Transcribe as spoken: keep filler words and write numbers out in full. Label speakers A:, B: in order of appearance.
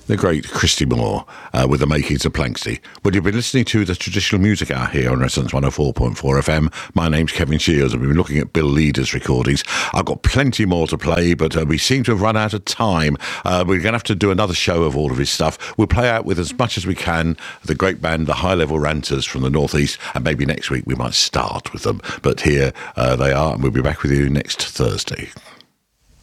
A: the great Christy Moore uh, with the makings of Planksty. Well, you've been listening to the Traditional Music Hour here on Resonance one oh four point four F M. My name's Kevin Shields, and we've been looking at Bill Leader's recordings. I've got plenty more to play, but uh, we seem to have run out of time. Uh, we're going to have to do another show of all of his stuff. We'll play out with as much as we can the great band, the High Level Ranters from the Northeast, and maybe next week we might start with them. But here uh, they are, and we'll be back with you next Thursday.